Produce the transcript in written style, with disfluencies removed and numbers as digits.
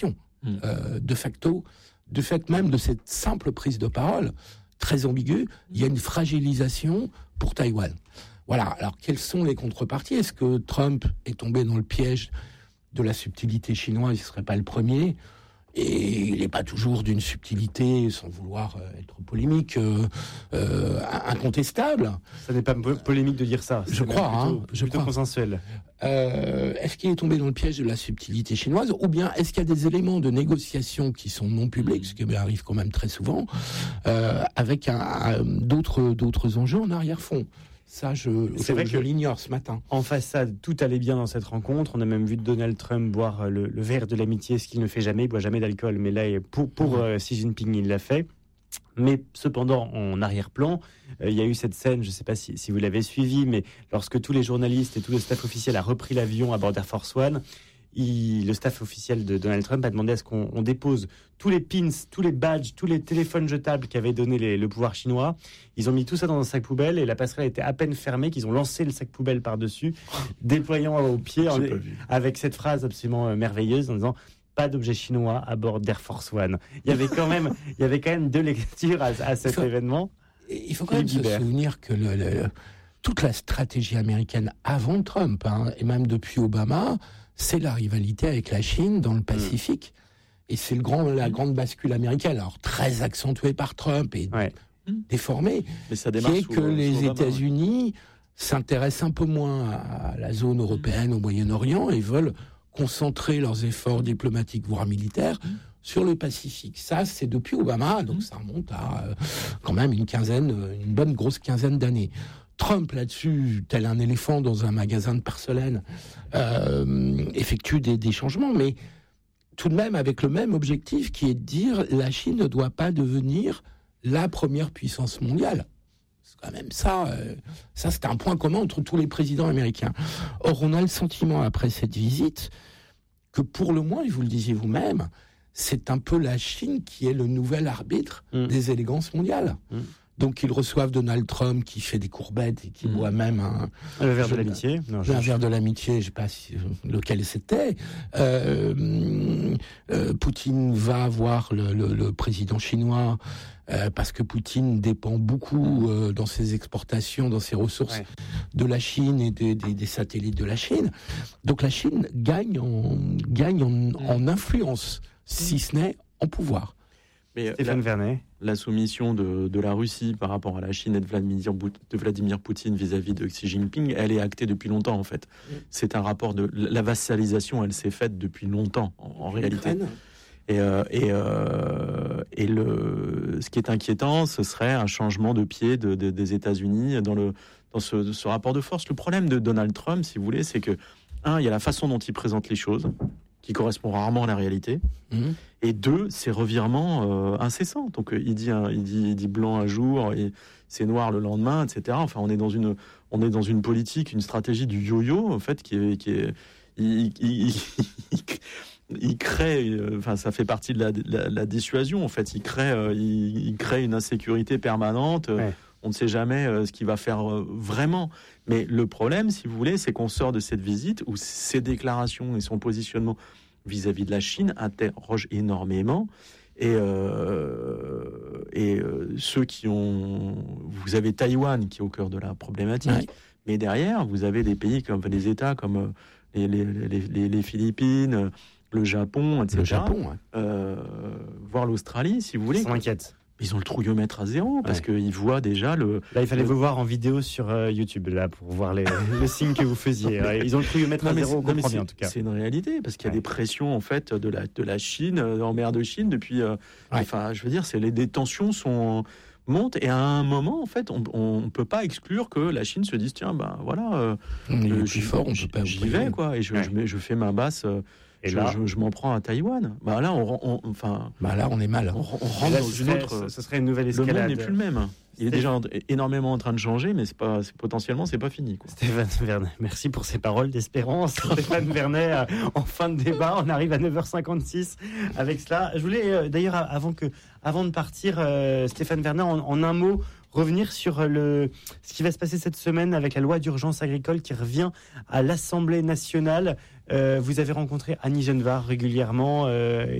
de facto, de fait même de cette simple prise de parole très ambiguë, il y a une fragilisation pour Taïwan. Voilà. Alors, quelles sont les contreparties ? Est-ce que Trump est tombé dans le piège de la subtilité chinoise ? Il ne serait pas le premier. Et il n'est pas toujours d'une subtilité, sans vouloir être polémique, incontestable. Ça n'est pas polémique de dire ça. Je crois, plutôt consensuel. Est-ce qu'il est tombé dans le piège de la subtilité chinoise, ou bien est-ce qu'il y a des éléments de négociation qui sont non publics, ce qui arrive quand même très souvent, avec d'autres enjeux en arrière-fond ? Ça, je l'ignore ce matin. En façade, tout allait bien dans cette rencontre. On a même vu Donald Trump boire le verre de l'amitié, ce qu'il ne fait jamais. Il boit jamais d'alcool, mais là, pour Xi Jinping, il l'a fait. Mais cependant, en arrière-plan, il y a eu cette scène, je ne sais pas si vous l'avez suivi, mais lorsque tous les journalistes et tout le staff officiel a repris l'avion à bord d'Air Force One, le staff officiel de Donald Trump a demandé à ce qu'on dépose tous les pins, tous les badges, tous les téléphones jetables qu'avait donné le pouvoir chinois. Ils ont mis tout ça dans un sac poubelle et la passerelle était à peine fermée qu'ils ont lancé le sac poubelle par-dessus, déployant au pied avec cette phrase absolument merveilleuse en disant « pas d'objets chinois à bord d'Air Force One ». Il y avait quand même deux lectures à cet événement. Il faut quand même se souvenir que toute la stratégie américaine avant Trump, et même depuis Obama, c'est la rivalité avec la Chine dans le Pacifique. Et c'est la grande bascule américaine, alors très accentuée par Trump et déformée, mais ça qui est que les États-Unis s'intéressent un peu moins à la zone européenne, au Moyen-Orient, et veulent concentrer leurs efforts diplomatiques, voire militaires, sur le Pacifique. Ça, c'est depuis Obama, donc ça remonte à quand même une bonne grosse quinzaine d'années. Trump, là-dessus, tel un éléphant dans un magasin de porcelaine, effectue des changements, mais tout de même avec le même objectif qui est de dire la Chine ne doit pas devenir la première puissance mondiale. C'est quand même ça. Ça, c'est un point commun entre tous les présidents américains. Or, on a le sentiment, après cette visite, que pour le moins, et vous le disiez vous-même, c'est un peu la Chine qui est le nouvel arbitre des élégances mondiales. Donc ils reçoivent Donald Trump qui fait des courbettes et qui boit même un verre de l'amitié. Un verre de l'amitié, je ne sais pas lequel c'était. Poutine va voir le président chinois parce que Poutine dépend beaucoup dans ses exportations, dans ses ressources de la Chine et des satellites de la Chine. Donc la Chine gagne en influence, si ce n'est en pouvoir. Mais la soumission de la Russie par rapport à la Chine et de Vladimir Poutine vis-à-vis de Xi Jinping, elle est actée depuis longtemps en fait. C'est un rapport de la vassalisation, elle s'est faite depuis longtemps en réalité. Ce qui est inquiétant, ce serait un changement de pied des États-Unis dans ce rapport de force. Le problème de Donald Trump, si vous voulez, c'est que il y a la façon dont il présente les choses, qui correspond rarement à la réalité, et deux, ces revirements incessants. Donc il dit blanc un jour et c'est noir le lendemain, etc. Enfin, on est dans une politique, une stratégie du yo-yo en fait il crée, ça fait partie de la dissuasion en fait. Il crée une insécurité permanente. On ne sait jamais ce qu'il va faire vraiment. Mais le problème, si vous voulez, c'est qu'on sort de cette visite où ses déclarations et son positionnement vis-à-vis de la Chine interrogent énormément. Et ceux qui ont... Vous avez Taïwan qui est au cœur de la problématique. Mais derrière, vous avez des pays comme des États comme les Philippines, le Japon, etc. Voire l'Australie, si vous voulez. Ça m'inquiète. Ils ont le trouillomètre à zéro parce qu'ils voient déjà le... Là, il fallait vous voir en vidéo sur YouTube là pour voir les signes que vous faisiez. Ils ont le trouillomètre à zéro, on comprend bien en tout cas. C'est une réalité parce qu'il y a des pressions en fait de la Chine, en mer de Chine depuis... Enfin, je veux dire, les tensions montent et à un moment en fait, on peut pas exclure que la Chine se dise tiens, ben voilà, je suis fort, on peut pas. J'y vais quoi et je fais ma basse. Et là, je m'en prends à Taïwan. Là, on est mal. On rentre dans une autre. Ce serait une nouvelle escalade. Le monde n'est plus le même. Il est déjà énormément en train de changer, mais potentiellement, c'est pas fini, quoi. Stéphane Vernet, merci pour ces paroles d'espérance. Stéphane Vernet, en fin de débat, on arrive à 9h56 avec cela. Je voulais d'ailleurs, avant de partir, Stéphane Vernet, en un mot, revenir sur ce qui va se passer cette semaine avec la loi d'urgence agricole qui revient à l'Assemblée nationale. Vous avez rencontré Annie Genevard régulièrement.